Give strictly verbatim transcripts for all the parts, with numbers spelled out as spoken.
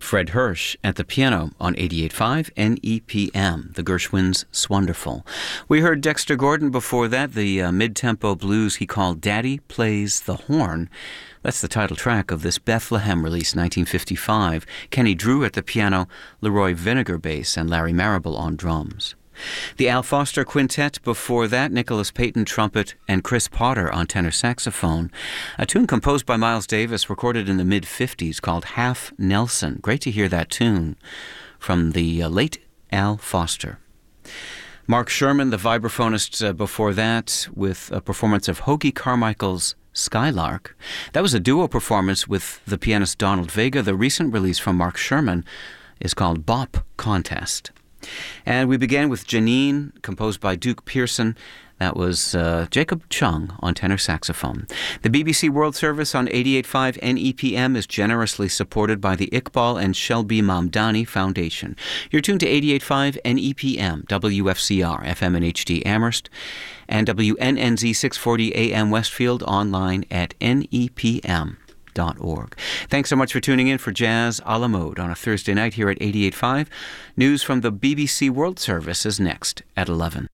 Fred Hirsch at the piano on eighty-eight point five N E P M, the Gershwins' Swonderful. We heard Dexter Gordon before that, the uh, mid-tempo blues he called Daddy Plays the Horn. That's the title track of this Bethlehem release, nineteen fifty-five. Kenny Drew at the piano, Leroy Vinegar bass, and Larry Marable on drums. The Al Foster Quintet before that, Nicholas Payton trumpet and Chris Potter on tenor saxophone. A tune composed by Miles Davis, recorded in the mid-fifties, called Half Nelson. Great to hear that tune from the uh, late Al Foster. Mark Sherman, the vibraphonist uh, before that, with a performance of Hoagy Carmichael's Skylark. That was a duo performance with the pianist Donald Vega. The recent release from Mark Sherman is called Bop Contest. And we began with Janine, composed by Duke Pearson. That was uh, Jacob Chung on tenor saxophone. The B B C World Service on eighty-eight point five N E P M is generously supported by the Iqbal and Shelby Mamdani Foundation. You're tuned to eighty-eight point five N E P M, W F C R, F M and H D Amherst, and W N N Z six forty A M Westfield, online at N E P M. Org. Thanks so much for tuning in for Jazz a la Mode on a Thursday night here at eighty-eight point five. News from the B B C World Service is next at eleven.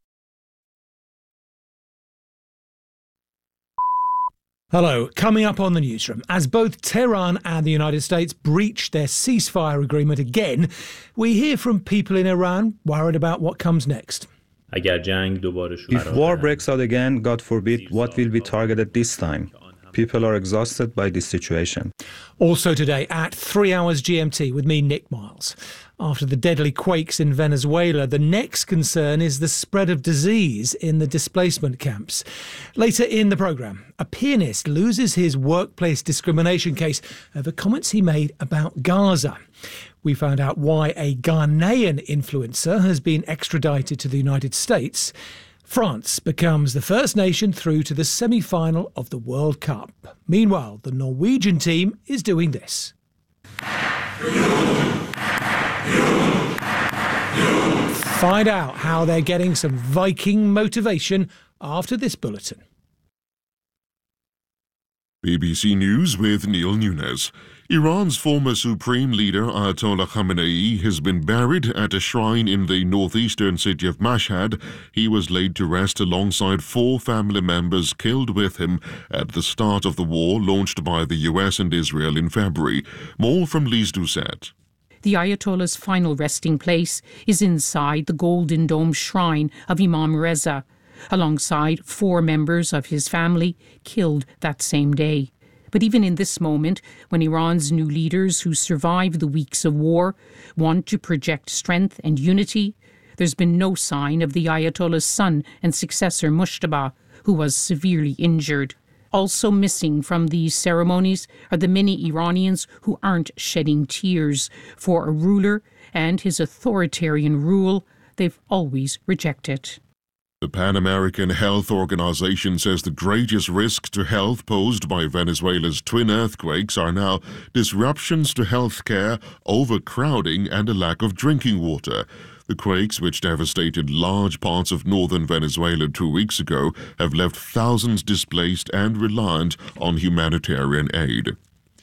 Hello. Coming up on the newsroom, as both Tehran and the United States breach their ceasefire agreement again, we hear from people in Iran worried about what comes next. If war breaks out again, God forbid, what will be targeted this time? People are exhausted by this situation. Also today at three hours G M T with me, Nick Miles. After the deadly quakes in Venezuela, the next concern is the spread of disease in the displacement camps. Later in the programme, a pianist loses his workplace discrimination case over comments he made about Gaza. We found out why a Ghanaian influencer has been extradited to the United States. France becomes the first nation through to the semi-final of the World Cup. Meanwhile, the Norwegian team is doing this. Find out how they're getting some Viking motivation after this bulletin. B B C News with Neil Nunes. Iran's former supreme leader Ayatollah Khamenei has been buried at a shrine in the northeastern city of Mashhad. He was laid to rest alongside four family members killed with him at the start of the war launched by the U S and Israel in February. More from Lise Doucet. The Ayatollah's final resting place is inside the Golden Dome shrine of Imam Reza, alongside four members of his family killed that same day. But even in this moment, when Iran's new leaders who survived the weeks of war want to project strength and unity, there's been no sign of the Ayatollah's son and successor Mujtaba, who was severely injured. Also missing from these ceremonies are the many Iranians who aren't shedding tears for a ruler and his authoritarian rule they've always rejected. The Pan American Health Organization says the greatest risk to health posed by Venezuela's twin earthquakes are now disruptions to health care, overcrowding, and a lack of drinking water. The quakes, which devastated large parts of northern Venezuela two weeks ago, have left thousands displaced and reliant on humanitarian aid.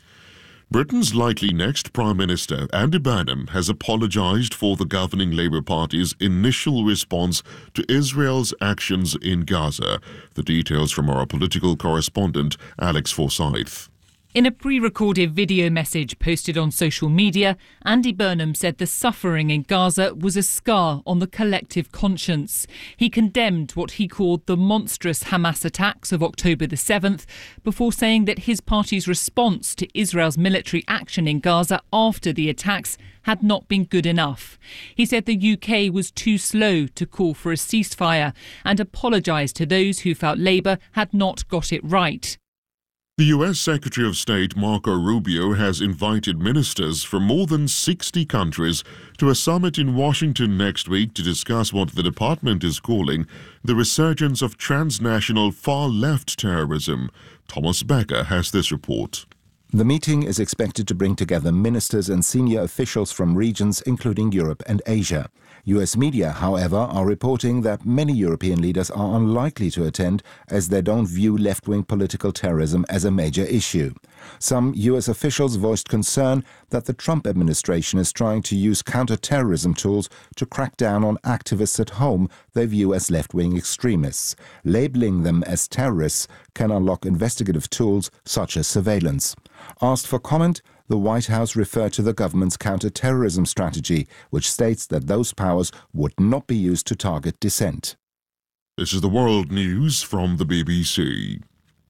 Britain's likely next Prime Minister, Andy Burnham, has apologised for the governing Labour Party's initial response to Israel's actions in Gaza. The details from our political correspondent, Alex Forsyth. In a pre-recorded video message posted on social media, Andy Burnham said the suffering in Gaza was a scar on the collective conscience. He condemned what he called the monstrous Hamas attacks of October the seventh, before saying that his party's response to Israel's military action in Gaza after the attacks had not been good enough. He said the U K was too slow to call for a ceasefire and apologised to those who felt Labour had not got it right. The U S Secretary of State Marco Rubio has invited ministers from more than sixty countries to a summit in Washington next week to discuss what the department is calling the resurgence of transnational far-left terrorism. Thomas Becker has this report. The meeting is expected to bring together ministers and senior officials from regions including Europe and Asia. U S media, however, are reporting that many European leaders are unlikely to attend as they don't view left-wing political terrorism as a major issue. Some U S officials voiced concern that the Trump administration is trying to use counter-terrorism tools to crack down on activists at home they view as left-wing extremists. Labeling them as terrorists can unlock investigative tools such as surveillance. Asked for comment, the White House referred to the government's counter-terrorism strategy, which states that those powers would not be used to target dissent. This is the World News from the B B C.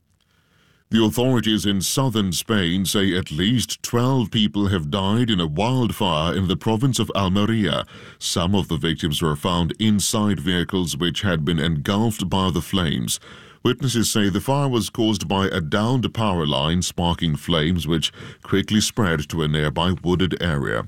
The authorities in southern Spain say at least twelve people have died in a wildfire in the province of Almería. Some of the victims were found inside vehicles which had been engulfed by the flames. Witnesses say the fire was caused by a downed power line sparking flames which quickly spread to a nearby wooded area.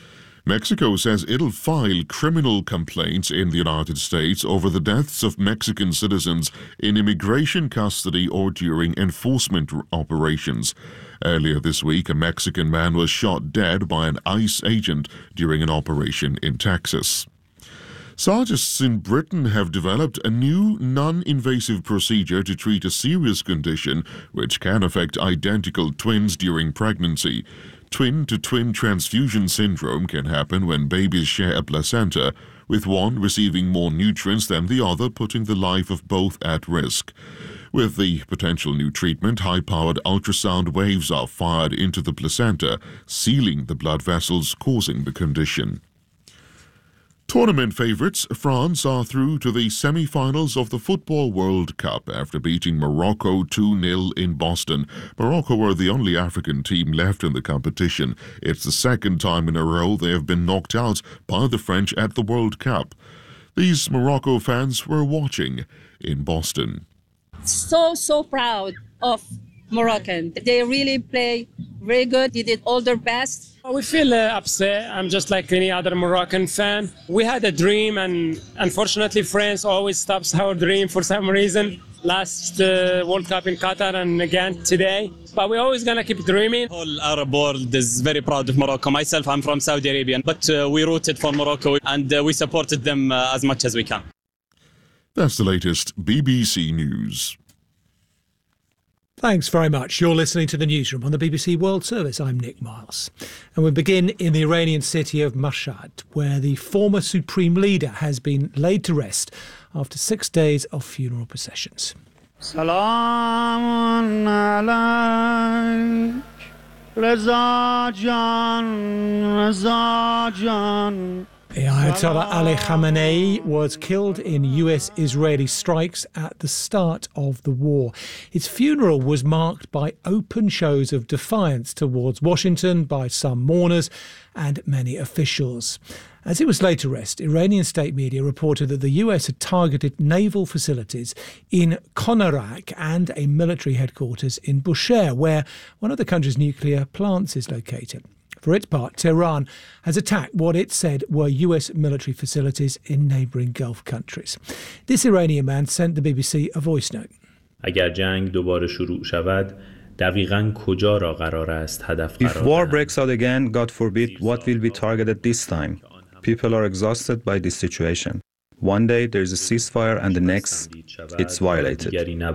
Mexico says it'll file criminal complaints in the United States over the deaths of Mexican citizens in immigration custody or during enforcement operations. Earlier this week, a Mexican man was shot dead by an ICE agent during an operation in Texas. Scientists in Britain have developed a new non-invasive procedure to treat a serious condition which can affect identical twins during pregnancy. Twin-to-twin transfusion syndrome can happen when babies share a placenta, with one receiving more nutrients than the other, putting the life of both at risk. With the potential new treatment, high-powered ultrasound waves are fired into the placenta, sealing the blood vessels causing the condition. Tournament favourites France are through to the semi-finals of the Football World Cup after beating Morocco two nil in Boston. Morocco were the only African team left in the competition. It's the second time in a row they have been knocked out by the French at the World Cup. These Morocco fans were watching in Boston. So, so proud of Moroccan. They really play very good. They did all their best. We feel uh, upset. I'm just like any other Moroccan fan. We had a dream, and unfortunately France always stops our dream for some reason. Last uh, World Cup in Qatar and again today. But we're always going to keep dreaming. The whole Arab world is very proud of Morocco. Myself, I'm from Saudi Arabia, but uh, we rooted for Morocco and uh, we supported them uh, as much as we can. That's the latest B B C News. Thanks very much. You're listening to the Newsroom on the B B C World Service. I'm Nick Miles. And we begin in the Iranian city of Mashhad, where the former supreme leader has been laid to rest after six days of funeral processions. Salamun alayk, Reza Jan, Reza Jan. Ayatollah Ali Khamenei was killed in U S-Israeli strikes at the start of the war. His funeral was marked by open shows of defiance towards Washington by some mourners and many officials. As he was laid to rest, Iranian state media reported that the U S had targeted naval facilities in Konarak and a military headquarters in Bushehr, where one of the country's nuclear plants is located. For its part, Tehran has attacked what it said were U S military facilities in neighbouring Gulf countries. This Iranian man sent the B B C a voice note. اگر جنگ دوباره شروع شود دقیقاً کجا را قرار است هدف قرار If war breaks out again, God forbid, what will be targeted this time? People are exhausted by this situation. One day there is a ceasefire and the next it's violated.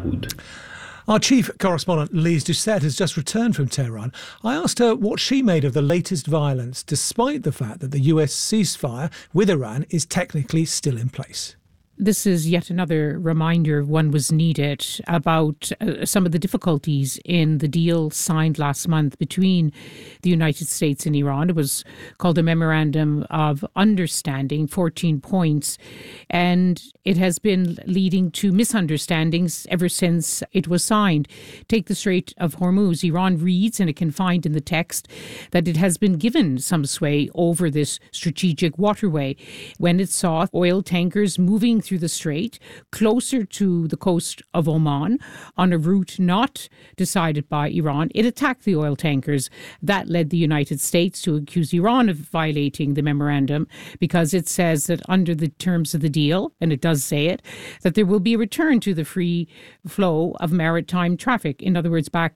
Our chief correspondent, Lise Doucette, has just returned from Tehran. I asked her what she made of the latest violence, despite the fact that the U S ceasefire with Iran is technically still in place. This is yet another reminder, one was needed, about uh, some of the difficulties in the deal signed last month between the United States and Iran. It was called a Memorandum of Understanding, fourteen points, and it has been leading to misunderstandings ever since it was signed. Take the Strait of Hormuz. Iran reads, and it can find in the text, that it has been given some sway over this strategic waterway when it saw oil tankers moving through the strait closer to the coast of Oman on a route not decided by Iran. It attacked the oil tankers. That led the United States to accuse Iran of violating the memorandum, because it says that under the terms of the deal, and it does say it, that there will be a return to the free flow of maritime traffic. In other words, back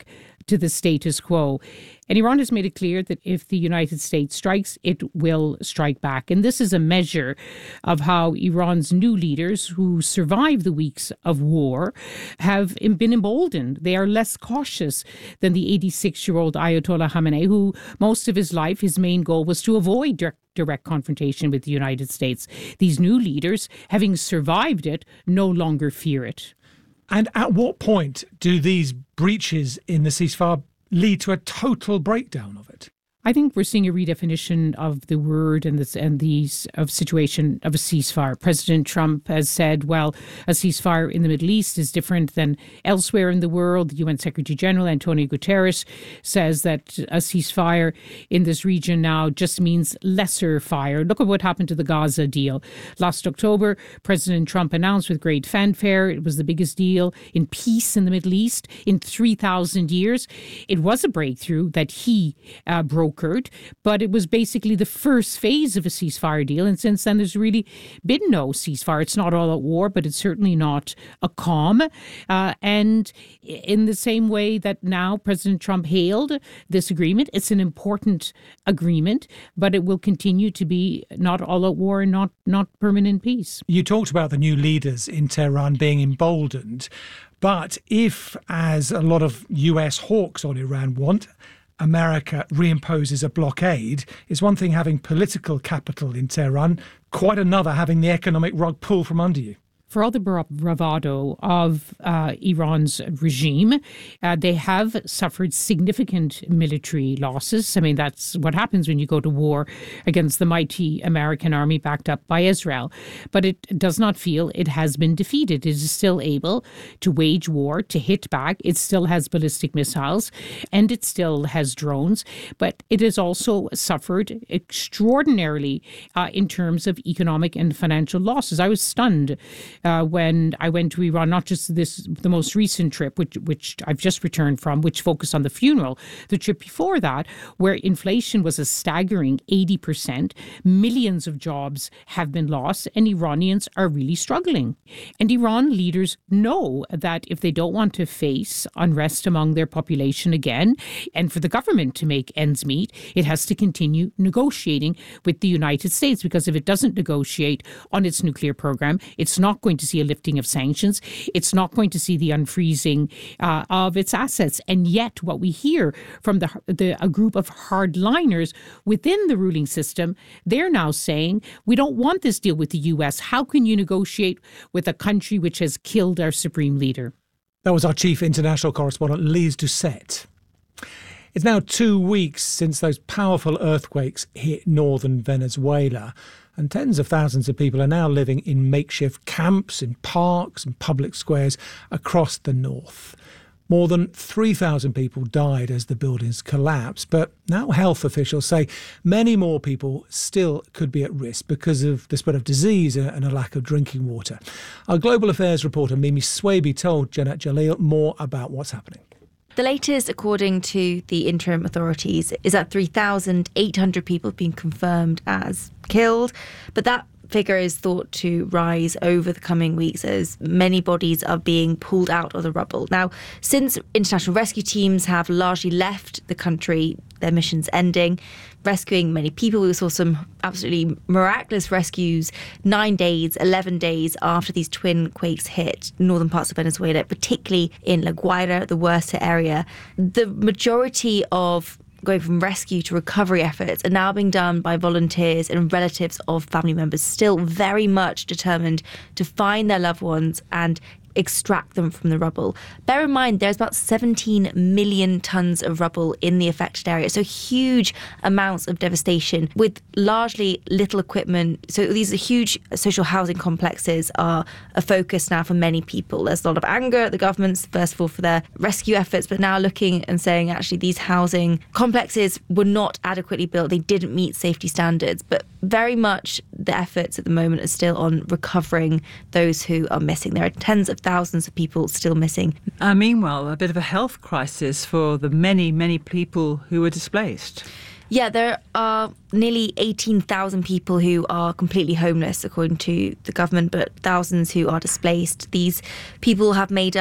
to the status quo. And Iran has made it clear that if the United States strikes, it will strike back. And this is a measure of how Iran's new leaders, who survived the weeks of war, have been emboldened. They are less cautious than the eighty-six-year-old Ayatollah Khamenei, who most of his life, his main goal was to avoid direct, direct confrontation with the United States. These new leaders, having survived it, no longer fear it. And at what point do these breaches in the ceasefire lead to a total breakdown of it? I think we're seeing a redefinition of the word and this and these of situation of a ceasefire. President Trump has said, well, a ceasefire in the Middle East is different than elsewhere in the world. The U N Secretary General Antonio Guterres says that a ceasefire in this region now just means lesser fire. Look at what happened to the Gaza deal. Last October, President Trump announced with great fanfare it was the biggest deal in peace in the Middle East in three thousand years. It was a breakthrough that he uh, broke. But it was basically the first phase of a ceasefire deal. And since then, there's really been no ceasefire. It's not all at war, but it's certainly not a calm. Uh, and in the same way that now President Trump hailed this agreement, it's an important agreement, but it will continue to be not all at war and not, not permanent peace. You talked about the new leaders in Tehran being emboldened. But if, as a lot of U S hawks on Iran want, America reimposes a blockade, it's one thing having political capital in Tehran, quite another having the economic rug pulled from under you. For all the bravado of uh, Iran's regime, uh, they have suffered significant military losses. I mean, that's what happens when you go to war against the mighty American army backed up by Israel. But it does not feel it has been defeated. It is still able to wage war, to hit back. It still has ballistic missiles, and it still has drones. But it has also suffered extraordinarily uh, in terms of economic and financial losses. I was stunned Uh, when I went to Iran, not just this, the most recent trip, which which I've just returned from, which focused on the funeral, the trip before that, where inflation was a staggering eighty percent, millions of jobs have been lost, and Iranians are really struggling. And Iran leaders know that if they don't want to face unrest among their population again, and for the government to make ends meet, it has to continue negotiating with the United States, because if it doesn't negotiate on its nuclear program, it's not going to see a lifting of sanctions. It's not going to see the unfreezing uh, of its assets. And yet what we hear from the, the a group of hardliners within the ruling system, they're now saying, we don't want this deal with the U S. How can you negotiate with a country which has killed our supreme leader? That was our chief international correspondent, Lise Doucette. It's now two weeks since those powerful earthquakes hit northern Venezuela, and tens of thousands of people are now living in makeshift camps, in parks and public squares across the north. More than three thousand people died as the buildings collapsed, but now health officials say many more people still could be at risk because of the spread of disease and a lack of drinking water. Our global affairs reporter Mimi Swaby told Janet Jalil more about what's happening. The latest, according to the interim authorities, is that three thousand eight hundred people have been confirmed as killed, but that figure is thought to rise over the coming weeks as many bodies are being pulled out of the rubble. Now, since international rescue teams have largely left the country, their missions ending, rescuing many people. We saw some absolutely miraculous rescues nine days, eleven days after these twin quakes hit northern parts of Venezuela, particularly in La Guaira, the worst hit area. The majority of going from rescue to recovery efforts are now being done by volunteers and relatives of family members, still very much determined to find their loved ones and extract them from the rubble. Bear in mind, there's about seventeen million tons of rubble in the affected area, so huge amounts of devastation with largely little equipment. So these huge social housing complexes are a focus now for many people. There's a lot of anger at the governments, first of all, for their rescue efforts, but now looking and saying actually these housing complexes were not adequately built. They didn't meet safety standards, but very much the efforts at the moment are still on recovering those who are missing. There are tens of thousands of people still missing. Uh, meanwhile, a bit of a health crisis for the many, many people who were displaced. Yeah, there are nearly eighteen thousand people who are completely homeless, according to the government, but thousands who are displaced. These people have made up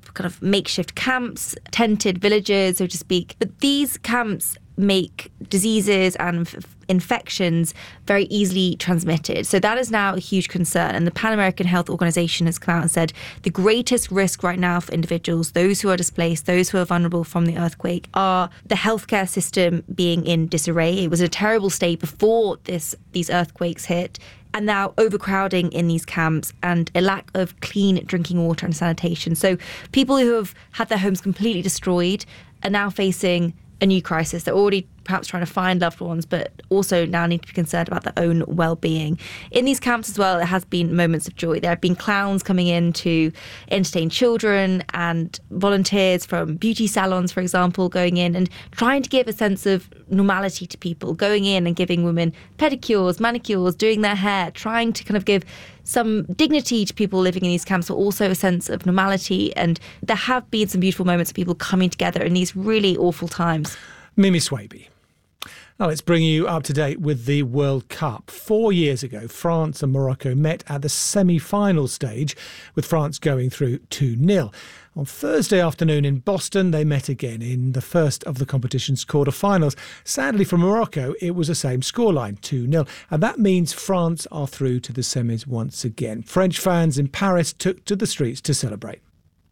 kind of makeshift camps, tented villages, so to speak. But these camps make diseases and f- infections very easily transmitted. So that is now a huge concern. And the Pan American Health Organization has come out and said the greatest risk right now for individuals, those who are displaced, those who are vulnerable from the earthquake, are the healthcare system being in disarray. It was a terrible state before this these earthquakes hit. And now overcrowding in these camps and a lack of clean drinking water and sanitation. So people who have had their homes completely destroyed are now facing a new crisis. They're already perhaps trying to find loved ones, but also now need to be concerned about their own well-being. In these camps as well, there has been moments of joy. There have been clowns coming in to entertain children and volunteers from beauty salons, for example, going in and trying to give a sense of normality to people, going in and giving women pedicures, manicures, doing their hair, trying to kind of give some dignity to people living in these camps, but also a sense of normality. And there have been some beautiful moments of people coming together in these really awful times. Mimi Swaby. Now let's bring you up to date with the World Cup. Four years ago, France and Morocco met at the semi-final stage, with France going through two nil. On Thursday afternoon in Boston, they met again in the first of the competition's quarter-finals. Sadly for Morocco, it was the same scoreline, two nil. And that means France are through to the semis once again. French fans in Paris took to the streets to celebrate.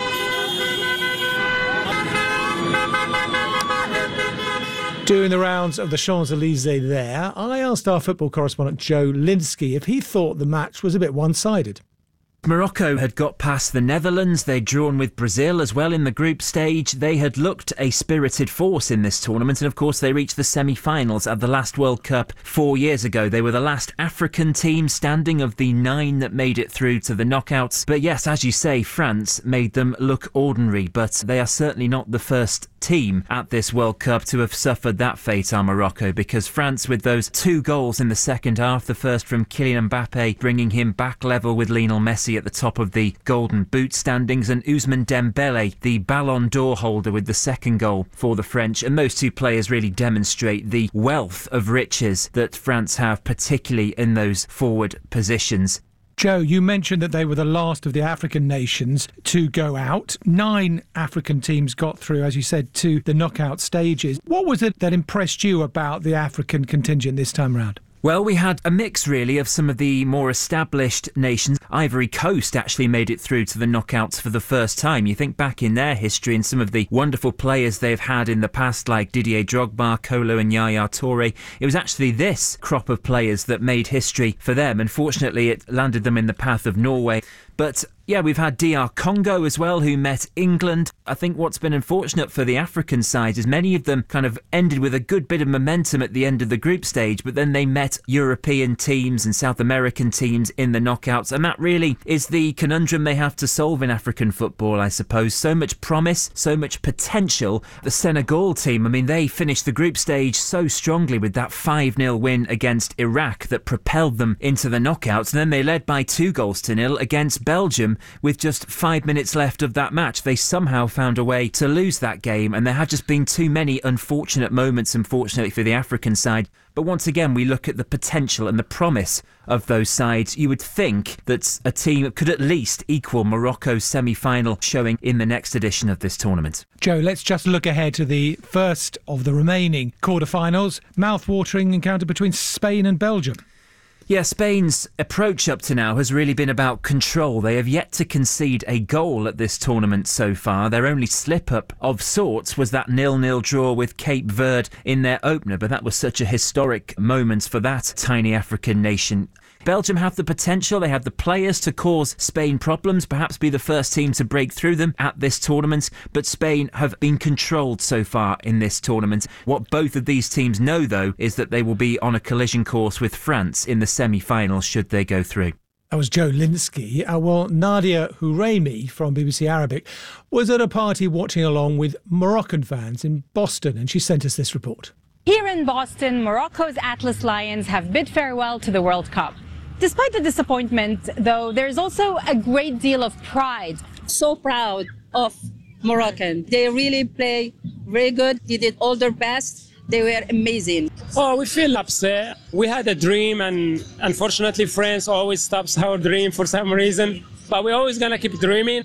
Doing the rounds of the Champs-Élysées there, I asked our football correspondent Joe Linsky if he thought the match was a bit one-sided. Morocco had got past the Netherlands. They'd drawn with Brazil as well in the group stage. They had looked a spirited force in this tournament, and of course they reached the semi-finals at the last World Cup four years ago. They were the last African team standing of the nine that made it through to the knockouts. But yes, as you say, France made them look ordinary, but they are certainly not the first team at this World Cup to have suffered that fate, are Morocco, because France, with those two goals in the second half, the first from Kylian Mbappe, bringing him back level with Lionel Messi at the top of the Golden Boot standings, and Ousmane Dembele, the Ballon d'Or holder, with the second goal for the French. And those two players really demonstrate the wealth of riches that France have, particularly in those forward positions. Joe, you mentioned that they were the last of the African nations to go out. Nine African teams got through, as you said, to the knockout stages. What was it that impressed you about the African contingent this time round? Well, we had a mix, really, of some of the more established nations. Ivory Coast actually made it through to the knockouts for the first time. You think back in their history and some of the wonderful players they've had in the past, like Didier Drogba, Kolo and Yaya Toure. It was actually this crop of players that made history for them. Unfortunately, it landed them in the path of Norway. But yeah, we've had D R Congo as well, who met England. I think what's been unfortunate for the African side is many of them kind of ended with a good bit of momentum at the end of the group stage, but then they met European teams and South American teams in the knockouts. And that really is the conundrum they have to solve in African football, I suppose. So much promise, so much potential. The Senegal team, I mean, they finished the group stage so strongly with that five nil win against Iraq that propelled them into the knockouts. And then they led by two goals to nil against Belgium with just five minutes left of that match. They somehow found a way to lose that game, and there have just been too many unfortunate moments, unfortunately, for the African side. But once again, we look at the potential and the promise of those sides. You would think that a team could at least equal Morocco's semi-final showing in the next edition of this tournament. Joe, let's just look ahead to the first of the remaining quarter-finals. Mouth-watering encounter between Spain and Belgium. Yeah, Spain's approach up to now has really been about control. They have yet to concede a goal at this tournament so far. Their only slip-up of sorts was that nil nil draw with Cape Verde in their opener, but that was such a historic moment for that tiny African nation. Belgium have the potential, they have the players to cause Spain problems, perhaps be the first team to break through them at this tournament, but Spain have been controlled so far in this tournament. What both of these teams know, though, is that they will be on a collision course with France in the semi-finals should they go through. That was Joe Linsky. Uh, well, Nadia Houraimi from B B C Arabic was at a party watching along with Moroccan fans in Boston, and she sent us this report. Here in Boston, Morocco's Atlas Lions have bid farewell to the World Cup. Despite the disappointment, though, there's also a great deal of pride. So proud of Moroccan. They really play very good. They did all their best. They were amazing. Oh, we feel upset. We had a dream, and unfortunately, France always stops our dream for some reason. But we're always going to keep dreaming.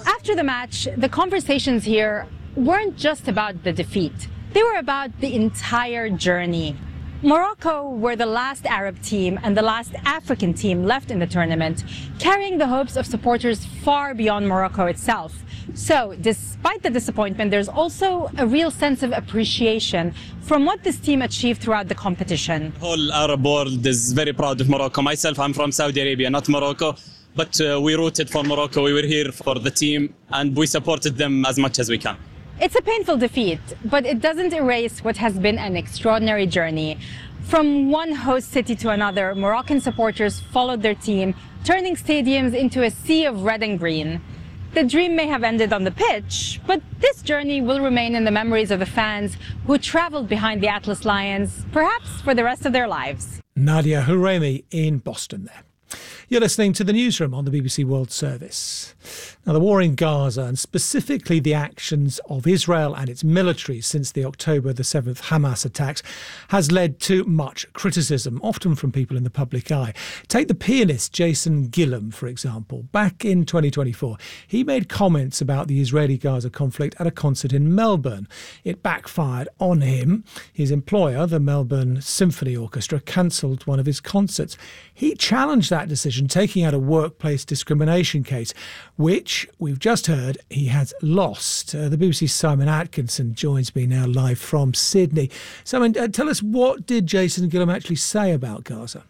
After the match, the conversations here weren't just about the defeat. They were about the entire journey. Morocco were the last Arab team and the last African team left in the tournament, carrying the hopes of supporters far beyond Morocco itself. So, despite the disappointment, there's also a real sense of appreciation from what this team achieved throughout the competition. The whole Arab world is very proud of Morocco. Myself, I'm from Saudi Arabia, not Morocco, but uh, we rooted for Morocco. We were here for the team and we supported them as much as we can. It's a painful defeat, but it doesn't erase what has been an extraordinary journey. From one host city to another, Moroccan supporters followed their team, turning stadiums into a sea of red and green. The dream may have ended on the pitch, but this journey will remain in the memories of the fans who traveled behind the Atlas Lions, perhaps for the rest of their lives. Nadia Huremi in Boston there. You're listening to the Newsroom on the B B C World Service. Now, the war in Gaza, and specifically the actions of Israel and its military since the October the seventh Hamas attacks, has led to much criticism, often from people in the public eye. Take the pianist Jason Gillum, for example. Back in twenty twenty-four, he made comments about the Israeli-Gaza conflict at a concert in Melbourne. It backfired on him. His employer, the Melbourne Symphony Orchestra, cancelled one of his concerts. He challenged that decision, taking out a workplace discrimination case, which we've just heard he has lost. Uh, the B B C's Simon Atkinson joins me now live from Sydney. Simon, uh, tell us, what did Jason Gillum actually say about Gaza?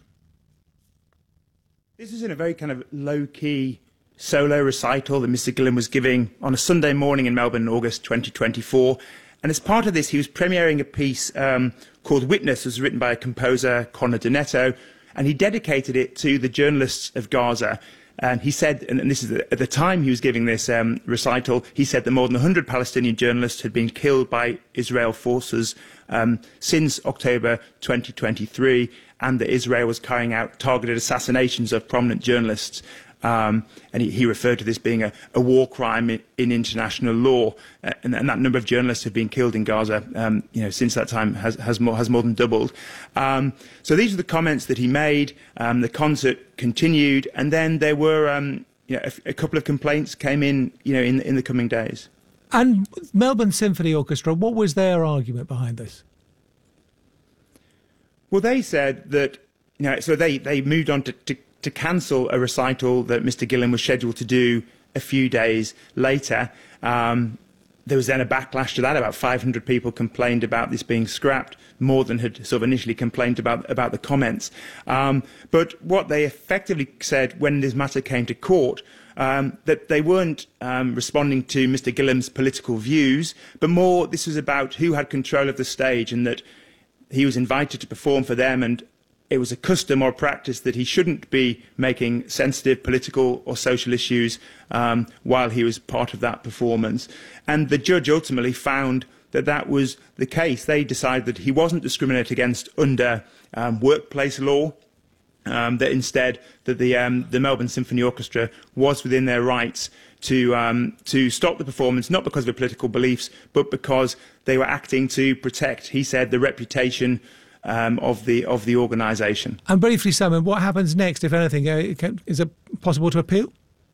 This is in a very kind of low-key solo recital that Mister Gillum was giving on a Sunday morning in Melbourne in August twenty twenty-four. And as part of this, he was premiering a piece um, called Witness. It was written by a composer, Conor Donetto, and he dedicated it to the journalists of Gaza. And he said, and this is at the time he was giving this um, recital, he said that more than one hundred Palestinian journalists had been killed by Israel forces um, since October twenty twenty-three, and that Israel was carrying out targeted assassinations of prominent journalists. Um, and he, he referred to this being a, a war crime in, in international law, uh, and, and that number of journalists who have been killed in Gaza, um, you know, since that time has has more has more than doubled. Um, so these are the comments that he made. Um, the concert continued, and then there were, um, you know, a, a couple of complaints came in, you know, in in the coming days. And Melbourne Symphony Orchestra, what was their argument behind this? Well, they said that, you know, so they they moved on to. to to cancel a recital that Mister Gillum was scheduled to do a few days later. Um, there was then a backlash to that. About five hundred people complained about this being scrapped, more than had sort of initially complained about, about the comments. Um, but what they effectively said when this matter came to court, um, that they weren't um, responding to Mister Gillum's political views, but more this was about who had control of the stage, and that he was invited to perform for them, and it was a custom or practice that he shouldn't be making sensitive political or social issues um, while he was part of that performance. And the judge ultimately found that that was the case. They decided that he wasn't discriminated against under um, workplace law, um, that instead that the, um, the Melbourne Symphony Orchestra was within their rights to, um, to stop the performance, not because of their political beliefs, but because they were acting to protect, he said, the reputation Um, of the of the organisation. And briefly, Simon, what happens next, if anything? Uh, can, is it possible to appeal?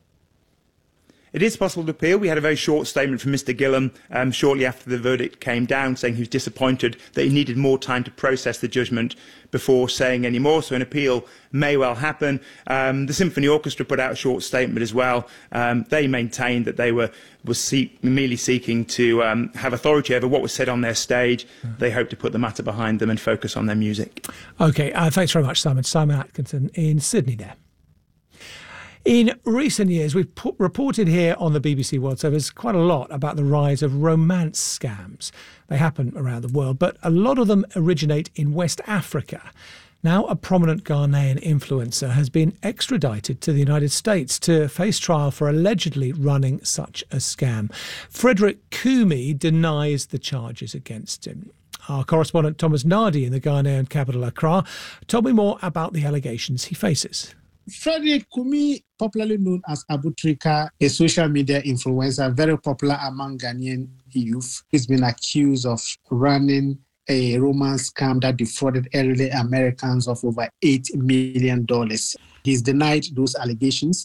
It is possible to appeal. We had a very short statement from Mister Gillum um, shortly after the verdict came down, saying he was disappointed that he needed more time to process the judgment before saying any more. So an appeal may well happen. Um, the Symphony Orchestra put out a short statement as well. Um, they maintained that they were was see- merely seeking to um, have authority over what was said on their stage. Mm. They hope to put the matter behind them and focus on their music. OK, uh, thanks very much, Simon. Simon Atkinson in Sydney there. In recent years, we've put, reported here on the B B C World Service quite a lot about the rise of romance scams. They happen around the world, but a lot of them originate in West Africa. Now, a prominent Ghanaian influencer has been extradited to the United States to face trial for allegedly running such a scam. Frederick Kumi denies the charges against him. Our correspondent Thomas Nardi in the Ghanaian capital Accra told me more about the allegations he faces. Frederick Kumi, popularly known as Abu Trika, a social media influencer very popular among Ghanaian youth, has been accused of running a romance scam that defrauded elderly Americans of over eight million dollars. He's denied those allegations.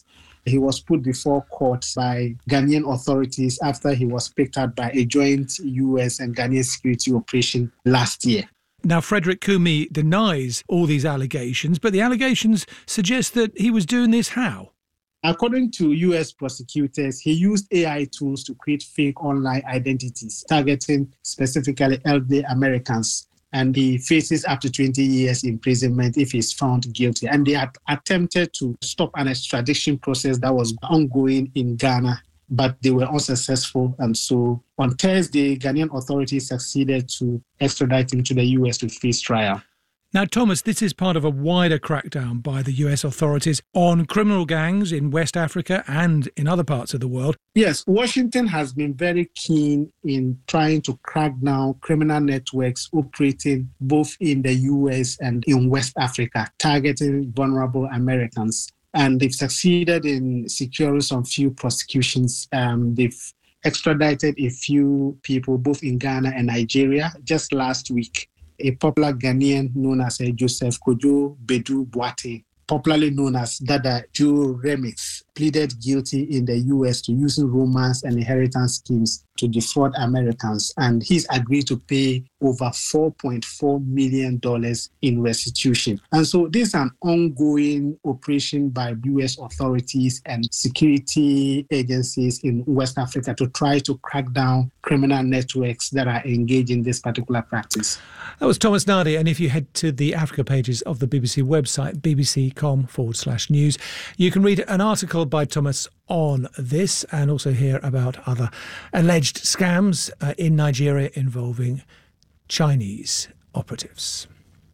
He was put before court by Ghanaian authorities after he was picked up by a joint U S and Ghanaian security operation last year. Now, Frederick Kumi denies all these allegations, but the allegations suggest that he was doing this how? According to U S prosecutors, he used A I tools to create fake online identities, targeting specifically elderly Americans. And he faces up to twenty years imprisonment if he's found guilty. And they had attempted to stop an extradition process that was ongoing in Ghana, but they were unsuccessful. And so on Thursday, Ghanaian authorities succeeded to extradite him to the U S to face trial. Now, Thomas, this is part of a wider crackdown by the U S authorities on criminal gangs in West Africa and in other parts of the world. Yes, Washington has been very keen in trying to crack down criminal networks operating both in the U S and in West Africa, targeting vulnerable Americans. And they've succeeded in securing some few prosecutions. Um, they've extradited a few people both in Ghana and Nigeria just last week. A popular Ghanaian known as uh, Joseph Kojo Bedu Boate, popularly known as Dada Joe Remix, pleaded guilty in the U S to using romance and inheritance schemes to defraud Americans. And he's agreed to pay over four point four million dollars in restitution. And so this is an ongoing operation by U S authorities and security agencies in West Africa to try to crack down criminal networks that are engaged in this particular practice. That was Thomas Nardi, and if you head to the Africa pages of the B B C website, bbc.com forward slash news, you can read an article by Thomas on this and also hear about other alleged scams uh, in Nigeria involving Chinese operatives.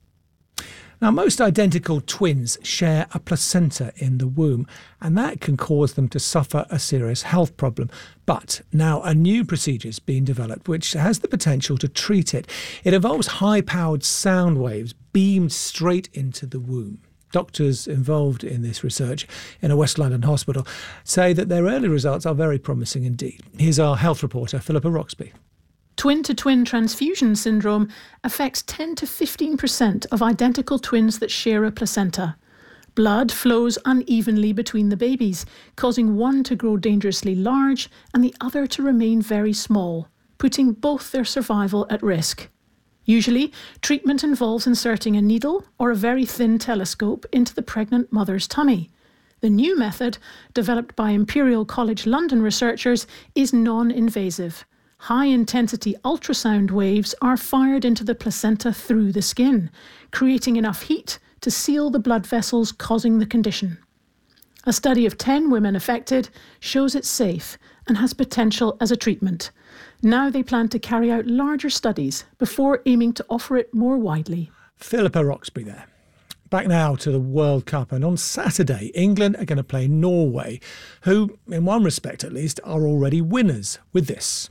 Now, most identical twins share a placenta in the womb, and that can cause them to suffer a serious health problem. But now a new procedure is being developed which has the potential to treat it. It involves high-powered sound waves beamed straight into the womb. Doctors involved in this research in a West London hospital say that their early results are very promising indeed. Here's our health reporter, Philippa Roxby. Twin-to-twin transfusion syndrome affects ten to fifteen percent of identical twins that share a placenta. Blood flows unevenly between the babies, causing one to grow dangerously large and the other to remain very small, putting both their survival at risk. Usually, treatment involves inserting a needle or a very thin telescope into the pregnant mother's tummy. The new method, developed by Imperial College London researchers, is non-invasive. High-intensity ultrasound waves are fired into the placenta through the skin, creating enough heat to seal the blood vessels causing the condition. A study of ten women affected shows it's safe and has potential as a treatment. Now they plan to carry out larger studies before aiming to offer it more widely. Philippa Roxby there. Back now to the World Cup, and on Saturday, England are going to play Norway, who, in one respect at least, are already winners with this.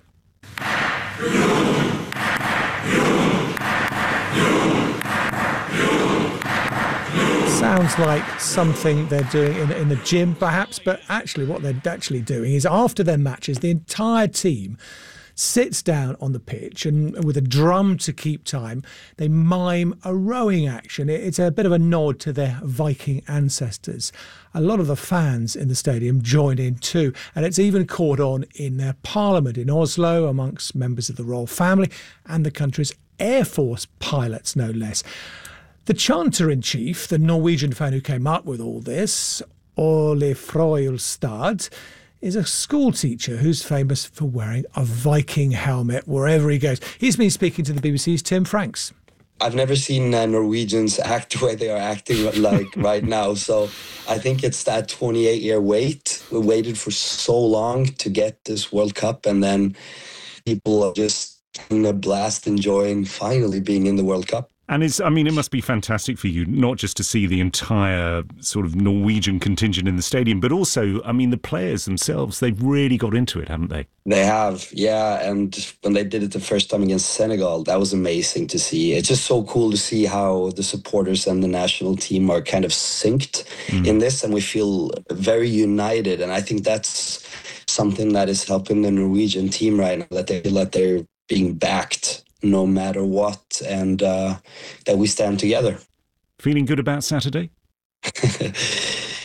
Sounds like something they're doing in, in the gym, perhaps, but actually what they're actually doing is after their matches, the entire team sits down on the pitch and with a drum to keep time, they mime a rowing action. It's a bit of a nod to their Viking ancestors. A lot of the fans in the stadium join in too, and it's even caught on in their parliament in Oslo amongst members of the royal family and the country's Air Force pilots, no less. The chanter-in-chief, the Norwegian fan who came up with all this, Ole Froilstad, is a school teacher who's famous for wearing a Viking helmet wherever he goes. He's been speaking to the B B C's Tim Franks. I've never seen uh, Norwegians act the way they are acting like right now. So I think it's that twenty-eight-year wait. We waited for so long to get this World Cup, and then people are just having a blast, enjoying finally being in the World Cup. And it's, I mean, it must be fantastic for you, not just to see the entire sort of Norwegian contingent in the stadium, but also, I mean, the players themselves, they've really got into it, haven't they? They have, yeah. And when they did it the first time against Senegal, that was amazing to see. It's just so cool to see how the supporters and the national team are kind of synced mm. in this, and we feel very united. And I think that's something that is helping the Norwegian team right now, that they feel that they're being backed no matter what, and uh, that we stand together. Feeling good about Saturday?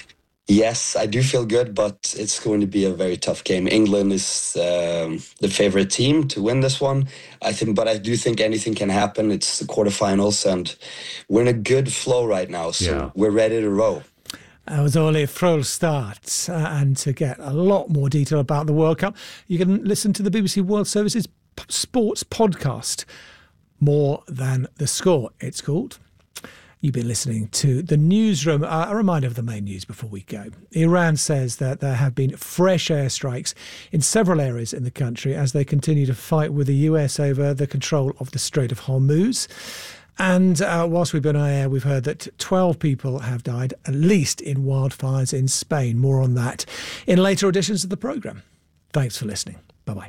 Yes, I do feel good, but it's going to be a very tough game. England is um, the favorite team to win this one, I think, but I do think anything can happen. It's the quarterfinals, and we're in a good flow right now, so yeah. we're ready to roll. That was Ole Frølstad, uh, and to get a lot more detail about the World Cup, you can listen to the B B C World Service's sports podcast, More Than the Score, it's called. You've been listening to The Newsroom. Uh, a reminder of the main news before we go. Iran says that there have been fresh airstrikes in several areas in the country as they continue to fight with the U S over the control of the Strait of Hormuz. And uh, whilst we've been on air, we've heard that twelve people have died, at least in wildfires in Spain. More on that in later editions of the programme. Thanks for listening. Bye-bye.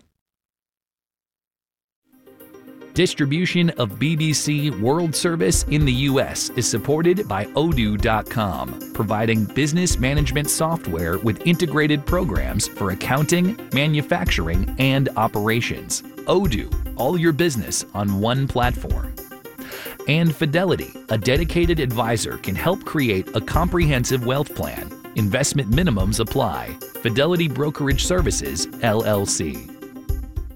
Distribution of B B C World Service in the U S is supported by Odoo dot com, providing business management software with integrated programs for accounting, manufacturing, and operations. Odoo, all your business on one platform. And Fidelity, a dedicated advisor, can help create a comprehensive wealth plan. Investment minimums apply. Fidelity Brokerage Services, L L C.